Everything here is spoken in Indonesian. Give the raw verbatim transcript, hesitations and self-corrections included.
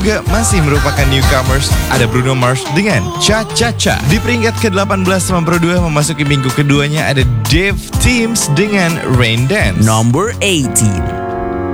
juga masih merupakan newcomers. Ada Bruno Mars dengan Cha Cha Cha. Di peringkat ke delapan belas sembilan dua memasuki minggu keduanya ada Dave Teams dengan Rain Dance. Number eighteen.